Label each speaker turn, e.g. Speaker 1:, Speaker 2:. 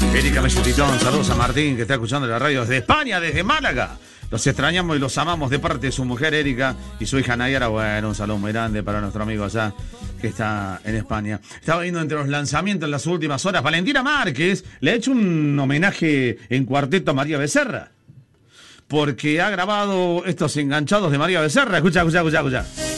Speaker 1: Erika Mellutitón, saludos a Martín que está escuchando la radio desde España, desde Málaga. Los extrañamos y los amamos de parte de su mujer Erika y su hija Nayara. Bueno, un saludo muy grande para nuestro amigo allá que está en España. Estaba viendo entre los lanzamientos en las últimas horas. Valentina Márquez le ha hecho un homenaje en cuarteto a María Becerra, porque ha grabado estos enganchados de María Becerra. Escucha.